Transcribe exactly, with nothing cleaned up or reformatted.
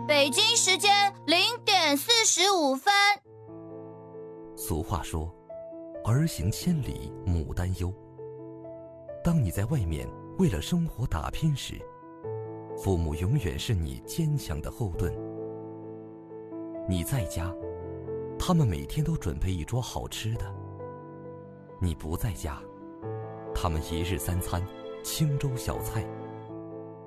北京时间零点四十五分。 俗话说，儿行千里母担忧。当你在外面为了生活打拼时，父母永远是你坚强的后盾。你在家，他们每天都准备一桌好吃的；你不在家，他们一日三餐轻粥小菜。